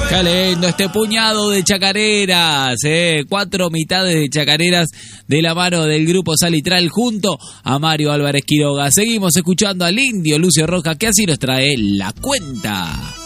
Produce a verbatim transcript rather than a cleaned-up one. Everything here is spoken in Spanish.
Qué lindo este puñado de chacareras, eh. Cuatro mitades de chacareras de la mano del grupo Salitral junto a Mario Álvarez Quiroga. Seguimos escuchando al indio Lucio Rojas, que así nos trae La Cuenta.